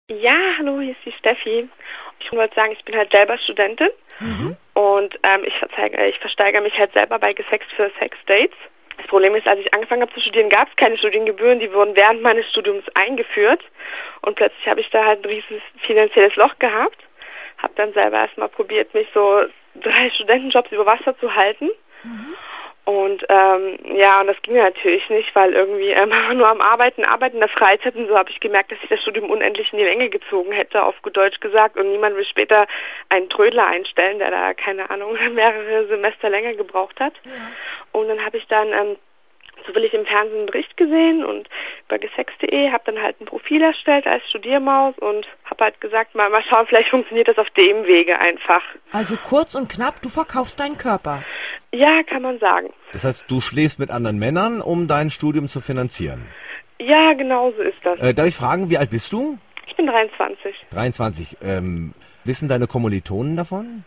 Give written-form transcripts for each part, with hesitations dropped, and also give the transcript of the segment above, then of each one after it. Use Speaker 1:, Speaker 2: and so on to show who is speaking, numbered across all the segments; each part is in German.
Speaker 1: Ja, hallo, hier ist die Steffi. Ich wollte sagen, ich bin halt selber Studentin und ich versteigere mich halt selber bei Gesext für Sexdates. Das Problem ist, als ich angefangen habe zu studieren, gab es keine Studiengebühren, die wurden während meines Studiums eingeführt und plötzlich habe ich da halt ein riesiges finanzielles Loch gehabt. Habe dann selber erstmal probiert, mich so 3 Studentenjobs über Wasser zu halten. Und und das ging natürlich nicht, weil irgendwie nur am Arbeiten in der Freizeit und so habe ich gemerkt, dass ich das Studium unendlich in die Länge gezogen hätte, auf gut Deutsch gesagt, und niemand will später einen Trödler einstellen, der da, keine Ahnung, mehrere Semester länger gebraucht hat. Ja. Und dann habe ich dann zufällig im Fernsehen einen Bericht gesehen und bei gesext.de habe dann halt ein Profil erstellt als Studiermaus und habe halt gesagt, mal schauen, vielleicht funktioniert das auf dem Wege einfach.
Speaker 2: Also kurz und knapp, du verkaufst deinen Körper.
Speaker 1: Ja, kann man sagen.
Speaker 3: Das heißt, du schläfst mit anderen Männern, um dein Studium zu finanzieren?
Speaker 1: Ja, genau so ist das.
Speaker 3: Darf ich fragen, wie alt bist du?
Speaker 1: Ich bin 23.
Speaker 3: 23. Wissen deine Kommilitonen davon?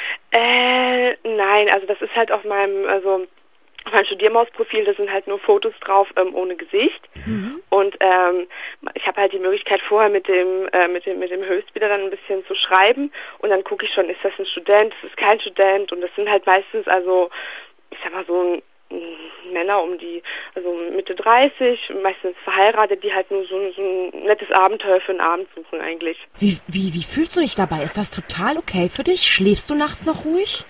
Speaker 1: Nein, also das ist halt auf meinem Studiermausprofil, da sind halt nur Fotos drauf ohne Gesicht. Und ich habe halt die Möglichkeit vorher mit dem Höchstbidder dann ein bisschen zu schreiben und dann gucke ich schon, ist das ein Student, ist das kein Student, und das sind halt meistens, also ich sag mal so Männer also Mitte 30, meistens verheiratet, die halt nur so ein nettes Abenteuer für einen Abend suchen eigentlich.
Speaker 2: Wie fühlst du dich dabei? Ist das total okay für dich? Schläfst du nachts noch ruhig?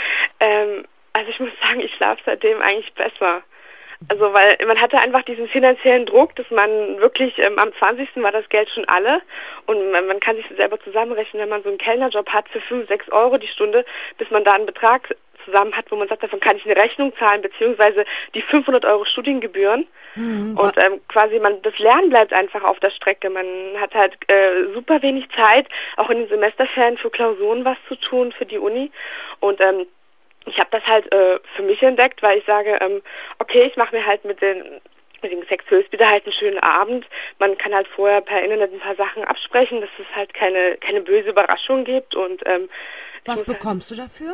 Speaker 1: Also ich muss sagen, ich schlafe seitdem eigentlich besser. Also weil man hatte einfach diesen finanziellen Druck, dass man wirklich, am 20. war das Geld schon alle und man kann sich so selber zusammenrechnen, wenn man so einen Kellnerjob hat für 5, 6 Euro die Stunde, bis man da einen Betrag zusammen hat, wo man sagt, davon kann ich eine Rechnung zahlen, beziehungsweise die 500 Euro Studiengebühren. Und quasi das Lernen bleibt einfach auf der Strecke. Man hat halt super wenig Zeit, auch in den Semesterferien für Klausuren was zu tun für die Uni. Und ich habe das halt für mich entdeckt, weil ich sage, okay, ich mache mir halt mit dem Gesext-Höchstbidder halt einen schönen Abend. Man kann halt vorher per Internet ein paar Sachen absprechen, dass es halt keine böse Überraschung gibt. Und
Speaker 2: was bekommst du dafür?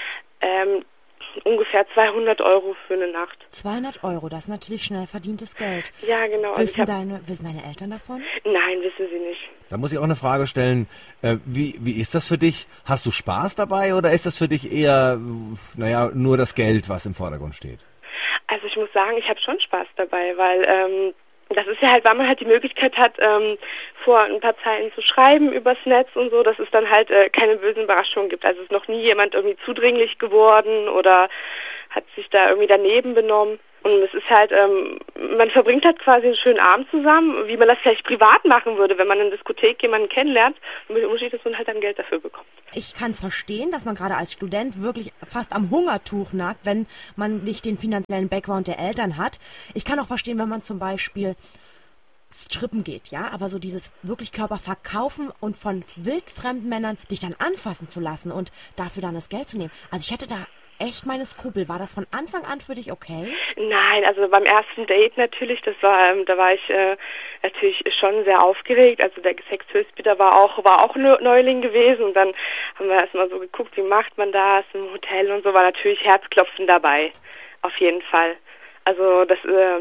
Speaker 1: Ungefähr 200 Euro für eine Nacht.
Speaker 2: 200 Euro, das ist natürlich schnell verdientes Geld.
Speaker 1: Ja, genau.
Speaker 2: Wissen deine Eltern davon?
Speaker 1: Nein, wissen sie nicht.
Speaker 3: Da muss ich auch eine Frage stellen. Wie ist das für dich? Hast du Spaß dabei oder ist das für dich eher, nur das Geld, was im Vordergrund steht?
Speaker 1: Also ich muss sagen, ich habe schon Spaß dabei, weil das ist ja halt, weil man halt die Möglichkeit hat, vor ein paar Zeilen zu schreiben übers Netz und so, dass es dann halt keine bösen Überraschungen gibt. Also es ist noch nie jemand irgendwie zudringlich geworden oder hat sich da irgendwie daneben benommen. Und es ist halt, man verbringt halt quasi einen schönen Abend zusammen, wie man das vielleicht privat machen würde, wenn man in der Diskothek jemanden kennenlernt. Und mit dem Unterschied, dass man halt dann Geld dafür bekommt.
Speaker 2: Ich kann es verstehen, dass man gerade als Student wirklich fast am Hungertuch nagt, wenn man nicht den finanziellen Background der Eltern hat. Ich kann auch verstehen, wenn man zum Beispiel strippen geht, ja, aber so dieses wirklich Körper verkaufen und von wildfremden Männern dich dann anfassen zu lassen und dafür dann das Geld zu nehmen. Also ich hätte da echt meine Skrupel. War das von Anfang an für dich okay?
Speaker 1: Nein, also beim ersten Date natürlich, da war ich natürlich schon sehr aufgeregt. Also der Gesext-Höchstbidder war auch Neuling gewesen und dann haben wir erstmal so geguckt, wie macht man das im Hotel und so, war natürlich Herzklopfen dabei. Auf jeden Fall. Also das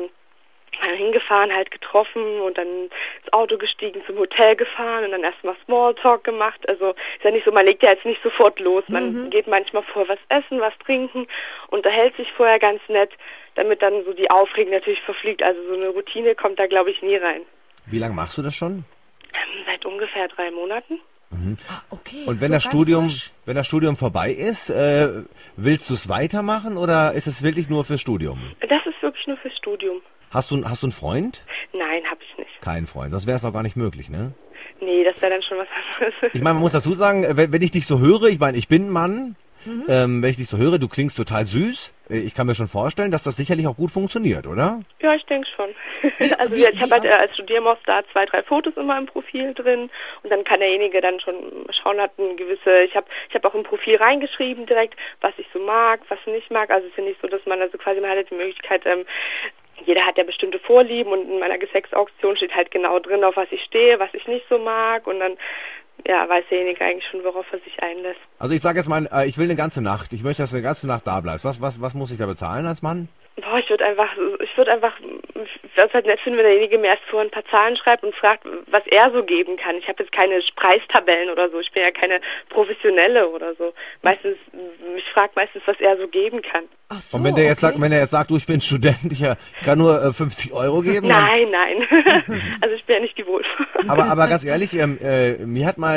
Speaker 1: hingefahren, halt getroffen und dann ins Auto gestiegen, zum Hotel gefahren und dann erstmal Smalltalk gemacht. Also ist ja nicht so, man legt ja jetzt nicht sofort los. Man geht manchmal vor was essen, was trinken, unterhält sich vorher ganz nett, damit dann so die Aufregung natürlich verfliegt. Also so eine Routine kommt da, glaube ich, nie rein.
Speaker 3: Wie lange machst du das schon?
Speaker 1: Seit ungefähr 3 Monaten.
Speaker 2: Ah, okay.
Speaker 3: Und wenn das Studium vorbei ist, willst du es weitermachen oder ist es wirklich nur fürs Studium?
Speaker 1: Das ist wirklich nur fürs Studium.
Speaker 3: Hast du einen Freund?
Speaker 1: Nein, habe ich nicht.
Speaker 3: Kein Freund, das wäre es auch gar nicht möglich, ne?
Speaker 1: Nee, das wäre dann schon was anderes.
Speaker 3: Ich meine, man muss dazu sagen, wenn ich dich so höre, ich meine, ich bin ein Mann, wenn ich dich so höre, du klingst total süß. Ich kann mir schon vorstellen, dass das sicherlich auch gut funktioniert, oder?
Speaker 1: Ja, ich denke schon. Also ich habe halt als Studiermaus da 2, 3 Fotos immer im Profil drin und dann kann derjenige dann schon schauen, hat eine gewisse, ich hab auch im Profil reingeschrieben direkt, was ich so mag, was ich nicht mag. Also es ist ja nicht so, dass man also quasi, man hat die Möglichkeit, jeder hat ja bestimmte Vorlieben und in meiner Gesext-Auktion steht halt genau drin, auf was ich stehe, was ich nicht so mag und dann weiß derjenige eigentlich schon, worauf er sich einlässt.
Speaker 3: Also ich sage jetzt mal, ich will eine ganze Nacht. Ich möchte, dass du eine ganze Nacht da bleibst. Was muss ich da bezahlen als Mann?
Speaker 1: Boah, ich würde einfach, was halt nett finden, wenn derjenige mir erst vorher ein paar Zahlen schreibt und fragt, was er so geben kann. Ich habe jetzt keine Preistabellen oder so, ich bin ja keine Professionelle oder so. Ich frage meistens, was er so geben kann.
Speaker 3: Ach so, und wenn der jetzt sagt, du, ich bin Student, ich kann nur 50 Euro geben?
Speaker 1: Nein. Also ich bin ja nicht die Wohlfahrt.
Speaker 3: Aber ganz ehrlich, mir hat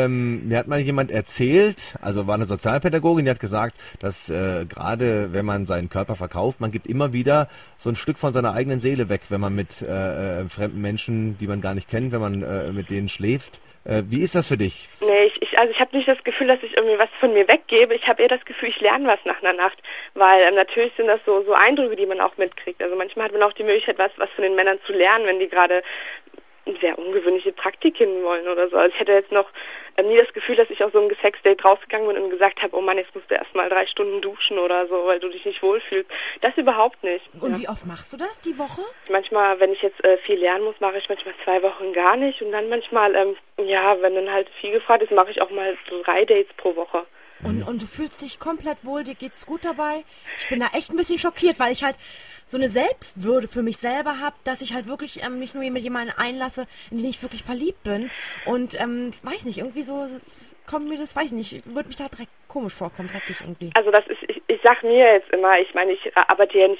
Speaker 3: mal jemand erzählt, also war eine Sozialpädagogin, die hat gesagt, dass gerade wenn man seinen Körper verkauft, man gibt immer wieder so ein Stück von seiner eigenen Seele weg, wenn man mit fremden Menschen, die man gar nicht kennt, wenn man mit denen schläft. Wie ist das für dich?
Speaker 1: Nee, ich habe nicht das Gefühl, dass ich irgendwie was von mir weggebe. Ich habe eher das Gefühl, ich lerne was nach einer Nacht, weil natürlich sind das so Eindrücke, die man auch mitkriegt. Also manchmal hat man auch die Möglichkeit, was von den Männern zu lernen, wenn die gerade sehr ungewöhnliche Praktiken wollen oder so. Also ich hätte jetzt noch nie das Gefühl, dass ich aus so einem Sexdate rausgegangen bin und gesagt habe, oh Mann, jetzt musst du erstmal 3 Stunden duschen oder so, weil du dich nicht wohlfühlst. Das überhaupt nicht.
Speaker 2: Und Wie oft machst du das die Woche?
Speaker 1: Manchmal, wenn ich jetzt viel lernen muss, mache ich manchmal 2 Wochen gar nicht und dann manchmal, wenn dann halt viel gefragt ist, mache ich auch mal so 3 Dates pro Woche.
Speaker 2: Und du fühlst dich komplett wohl, dir geht's gut dabei? Ich bin da echt ein bisschen schockiert, weil ich halt so eine Selbstwürde für mich selber habe, dass ich halt wirklich mich nur mit jemandem einlasse, in den ich wirklich verliebt bin. Und weiß nicht, irgendwie so kommt mir das, weiß nicht, würde mich da direkt komisch vorkommen, dreckig irgendwie.
Speaker 1: Also das ist, ich sag mir jetzt immer, ich meine, ich arbeite ja nicht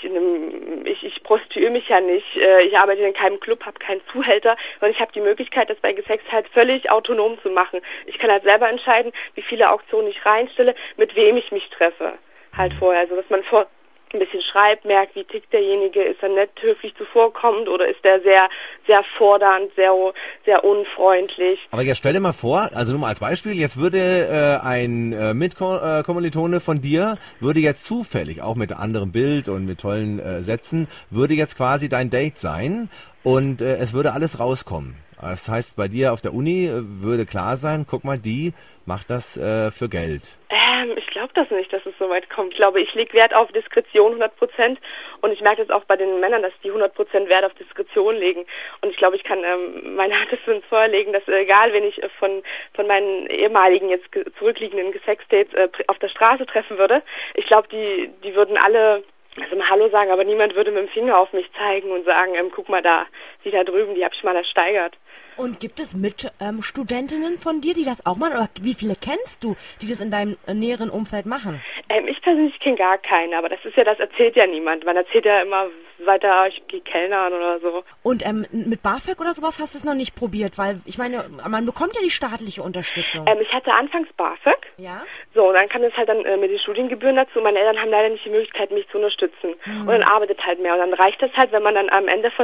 Speaker 1: ich prostituiere mich ja nicht, ich arbeite in keinem Club, habe keinen Zuhälter und ich habe die Möglichkeit, das bei Gesex halt völlig autonom zu machen. Ich kann halt selber entscheiden, wie viele Auktionen ich reinstelle, mit wem ich mich treffe, halt vorher, also dass man ein bisschen schreibt, merkt, wie tickt derjenige, ist er nett, höflich zuvorkommend oder ist er sehr, sehr fordernd, sehr, sehr unfreundlich.
Speaker 3: Aber jetzt stell dir mal vor, also nur mal als Beispiel, jetzt würde ein Mitkommilitone von dir, würde jetzt zufällig, auch mit anderem Bild und mit tollen Sätzen, würde jetzt quasi dein Date sein und es würde alles rauskommen. Das heißt, bei dir auf der Uni würde klar sein, guck mal, die macht das für Geld.
Speaker 1: Ich glaube das nicht, dass es so weit kommt. Ich glaube, ich lege Wert auf Diskretion 100% und ich merke das auch bei den Männern, dass die 100% Wert auf Diskretion legen. Und ich glaube, ich kann meine Hand dafür ins Feuer legen, dass egal, wenn ich von meinen ehemaligen, jetzt zurückliegenden Sexdates auf der Straße treffen würde, ich glaube, die würden alle mal Hallo sagen, aber niemand würde mit dem Finger auf mich zeigen und sagen, guck mal da, die da drüben, die habe ich mal ersteigert.
Speaker 2: Und gibt es Studentinnen von dir, die das auch machen? Oder wie viele kennst du, die das in deinem näheren Umfeld machen?
Speaker 1: Ich persönlich kenne gar keine, aber das erzählt ja niemand. Man erzählt ja immer weiter, ich gehe Kellnern oder so.
Speaker 2: Und mit BAföG oder sowas hast du es noch nicht probiert? Weil, ich meine, man bekommt ja die staatliche Unterstützung.
Speaker 1: Ich hatte anfangs BAföG.
Speaker 2: Ja. So,
Speaker 1: und dann kam es halt dann mit den Studiengebühren dazu. Meine Eltern haben leider nicht die Möglichkeit, mich zu unterstützen. Und dann arbeitet halt mehr. Und dann reicht das halt, wenn man dann am Ende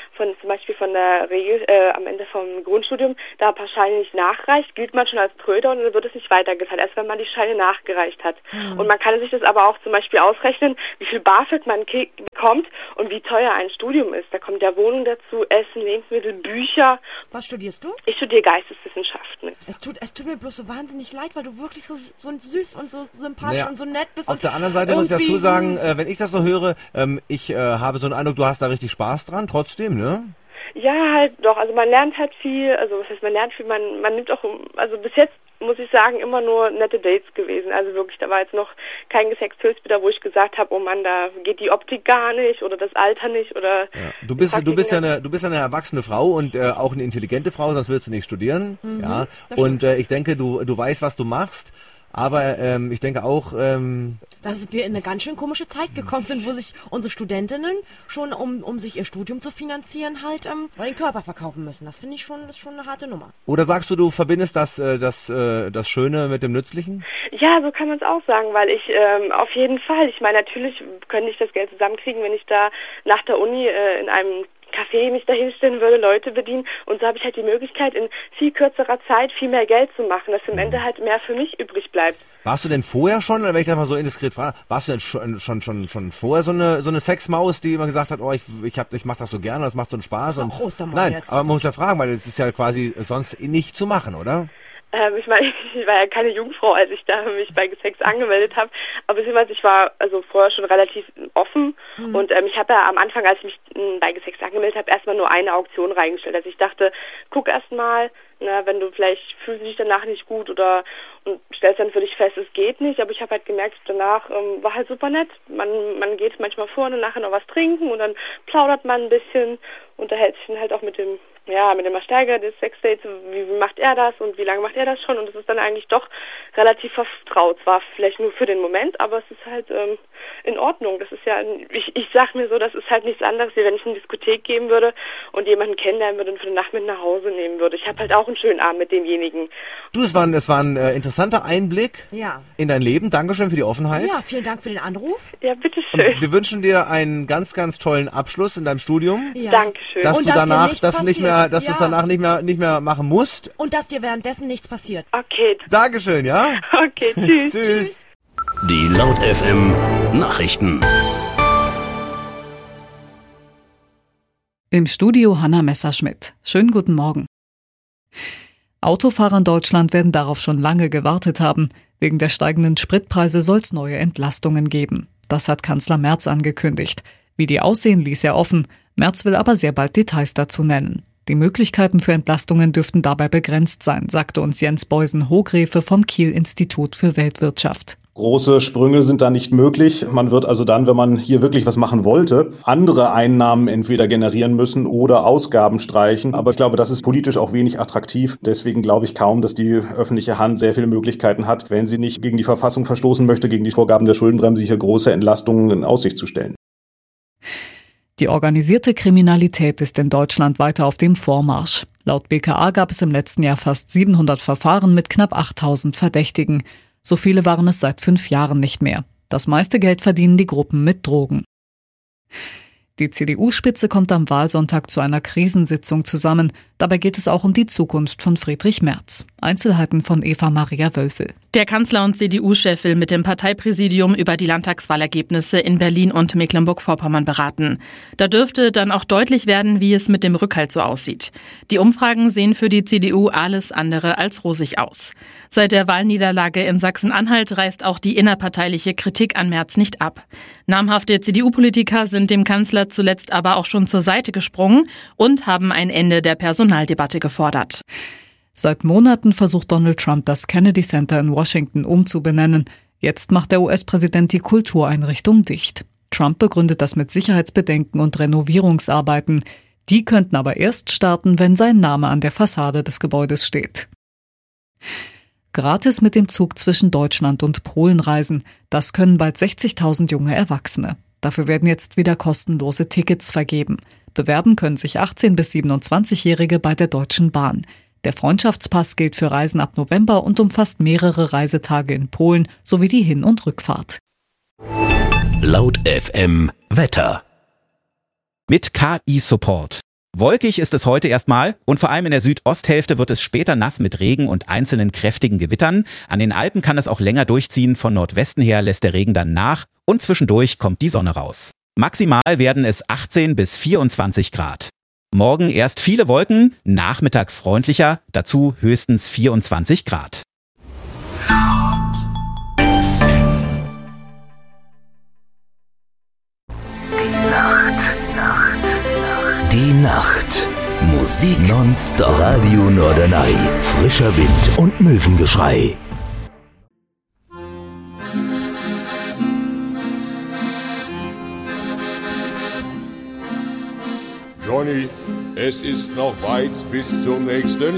Speaker 1: am Ende vom Grundstudium da ein paar Scheine nicht nachreicht, gilt man schon als Tröder und dann wird es nicht weitergezahlt, erst wenn man die Scheine nachgereicht hat. Und man kann sich das aber auch zum Beispiel ausrechnen, wie viel BAföG man bekommt und wie teuer ein Studium ist. Da kommt ja Wohnung dazu, Essen, Lebensmittel, Bücher.
Speaker 2: Was studierst du?
Speaker 1: Ich studiere Geisteswissenschaften.
Speaker 2: Es tut mir bloß so wahnsinnig leid, weil du wirklich so süß und so sympathisch und so nett bist.
Speaker 3: Auf der anderen Seite muss ich dazu sagen, wenn ich das so höre, ich habe so einen Eindruck, du hast da richtig Spaß dran, trotzdem, ne?
Speaker 1: Ja, halt doch. Also man lernt halt viel. Also was heißt, man lernt viel. Man nimmt auch, also bis jetzt muss ich sagen, immer nur nette Dates gewesen. Also wirklich, da war jetzt noch kein Sexhilfsbitter, wo ich gesagt habe, oh Mann, da geht die Optik gar nicht oder das Alter nicht oder. Ja.
Speaker 3: Du bist ja eine erwachsene Frau und auch eine intelligente Frau, sonst würdest du nicht studieren. Ja. Und ich denke, du weißt, was du machst. Aber ich denke auch,
Speaker 2: dass wir in eine ganz schön komische Zeit gekommen sind, wo sich unsere Studentinnen schon, um sich ihr Studium zu finanzieren, halt den Körper verkaufen müssen. Das finde ich ist schon eine harte Nummer.
Speaker 3: Oder sagst du verbindest das Schöne mit dem Nützlichen?
Speaker 1: Ja, so kann man es auch sagen, weil ich auf jeden Fall, ich meine, natürlich könnte ich das Geld zusammenkriegen, wenn ich da nach der Uni in einem Café mich dahinstellen würde, Leute bedienen und so habe ich halt die Möglichkeit, in viel kürzerer Zeit viel mehr Geld zu machen, dass im Ende halt mehr für mich übrig bleibt.
Speaker 3: Warst du denn vorher schon, wenn ich das mal so indiskret frage, warst du denn schon vorher so eine Sexmaus, die immer gesagt hat, oh, ich mach das so gerne, das macht so einen Spaß? Und nein, jetzt. Aber man muss ja fragen, weil es ist ja quasi sonst nicht zu machen, oder?
Speaker 1: Ich meine, ich war ja keine Jungfrau, als ich da mich bei Gesex angemeldet habe, aber ich war also vorher schon relativ offen und ich habe ja am Anfang, als ich mich bei Gesex angemeldet habe, erstmal nur eine Auktion reingestellt. Also ich dachte, guck erst mal, wenn du vielleicht fühlst du dich danach nicht gut und stellst dann für dich fest, es geht nicht, aber ich habe halt gemerkt, danach war halt super nett. Man geht manchmal vor und nachher noch was trinken und dann plaudert man ein bisschen, unterhält sich dann halt auch mit dem Ersteiger des Sexdates, wie macht er das und wie lange macht er das schon, und es ist dann eigentlich doch relativ vertraut. Zwar vielleicht nur für den Moment, aber es ist halt in Ordnung. Das ist ja, ich sag mir so, das ist halt nichts anderes, wie wenn ich in eine Diskothek gehen würde und jemanden kennenlernen würde und für den Nacht mit nach Hause nehmen würde. Ich habe halt auch einen schönen Abend mit demjenigen.
Speaker 3: Du, es war ein interessanter Einblick in dein Leben. Dankeschön für die Offenheit.
Speaker 2: Ja, vielen Dank für den Anruf.
Speaker 1: Ja, bitteschön.
Speaker 3: Und wir wünschen dir einen ganz, ganz tollen Abschluss in deinem Studium.
Speaker 2: Ja.
Speaker 1: Dankeschön.
Speaker 3: Dass
Speaker 2: Und
Speaker 3: du
Speaker 2: dass dir
Speaker 3: danach
Speaker 2: nichts
Speaker 3: das nicht mehr,
Speaker 2: passiert.
Speaker 3: dass du es danach nicht mehr machen musst.
Speaker 2: Und dass dir währenddessen nichts passiert.
Speaker 1: Okay.
Speaker 3: Dankeschön, ja?
Speaker 1: Okay, tschüss.
Speaker 3: Tschüss.
Speaker 4: Die Laut FM Nachrichten.
Speaker 5: Im Studio Hanna Messerschmidt. Schönen guten Morgen. Autofahrer in Deutschland werden darauf schon lange gewartet haben. Wegen der steigenden Spritpreise soll es neue Entlastungen geben. Das hat Kanzler Merz angekündigt. Wie die aussehen, ließ er offen. Merz will aber sehr bald Details dazu nennen. Die Möglichkeiten für Entlastungen dürften dabei begrenzt sein, sagte uns Jens Beusen-Hochrefe vom Kiel-Institut für Weltwirtschaft.
Speaker 6: Große Sprünge sind da nicht möglich. Man wird also dann, wenn man hier wirklich was machen wollte, andere Einnahmen entweder generieren müssen oder Ausgaben streichen. Aber ich glaube, das ist politisch auch wenig attraktiv. Deswegen glaube ich kaum, dass die öffentliche Hand sehr viele Möglichkeiten hat, wenn sie nicht gegen die Verfassung verstoßen möchte, gegen die Vorgaben der Schuldenbremse, hier große Entlastungen in Aussicht zu stellen.
Speaker 5: Die organisierte Kriminalität ist in Deutschland weiter auf dem Vormarsch. Laut BKA gab es im letzten Jahr fast 700 Verfahren mit knapp 8000 Verdächtigen. So viele waren es seit 5 Jahren nicht mehr. Das meiste Geld verdienen die Gruppen mit Drogen. Die CDU-Spitze kommt am Wahlsonntag zu einer Krisensitzung zusammen. Dabei geht es auch um die Zukunft von Friedrich Merz. Einzelheiten von Eva-Maria Wölfel.
Speaker 7: Der Kanzler und CDU-Chef will mit dem Parteipräsidium über die Landtagswahlergebnisse in Berlin und Mecklenburg-Vorpommern beraten. Da dürfte dann auch deutlich werden, wie es mit dem Rückhalt so aussieht. Die Umfragen sehen für die CDU alles andere als rosig aus. Seit der Wahlniederlage in Sachsen-Anhalt reißt auch die innerparteiliche Kritik an Merz nicht ab. Namhafte CDU-Politiker sind dem Kanzler zuletzt aber auch schon zur Seite gesprungen und haben ein Ende der Personaldebatte gefordert.
Speaker 5: Seit Monaten versucht Donald Trump, das Kennedy Center in Washington umzubenennen. Jetzt macht der US-Präsident die Kultureinrichtung dicht. Trump begründet das mit Sicherheitsbedenken und Renovierungsarbeiten. Die könnten aber erst starten, wenn sein Name an der Fassade des Gebäudes steht. Gratis mit dem Zug zwischen Deutschland und Polen reisen. Das können bald 60.000 junge Erwachsene. Dafür werden jetzt wieder kostenlose Tickets vergeben. Bewerben können sich 18- bis 27-Jährige bei der Deutschen Bahn. Der Freundschaftspass gilt für Reisen ab November und umfasst mehrere Reisetage in Polen sowie die Hin- und Rückfahrt.
Speaker 4: Laut FM Wetter.
Speaker 8: Mit KI-Support. Wolkig ist es heute erstmal und vor allem in der Südosthälfte wird es später nass mit Regen und einzelnen kräftigen Gewittern. An den Alpen kann es auch länger durchziehen, von Nordwesten her lässt der Regen dann nach und zwischendurch kommt die Sonne raus. Maximal werden es 18 bis 24 Grad. Morgen erst viele Wolken, nachmittags freundlicher, dazu höchstens 24 Grad.
Speaker 4: Die Nacht. Musik nonstop. Radio Norderney. Frischer Wind und Möwengeschrei.
Speaker 9: Johnny, es ist noch weit bis zum nächsten